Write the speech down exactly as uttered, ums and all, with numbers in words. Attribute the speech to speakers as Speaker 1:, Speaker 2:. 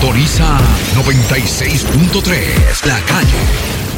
Speaker 1: Sintoniza noventa y seis punto tres La Calle.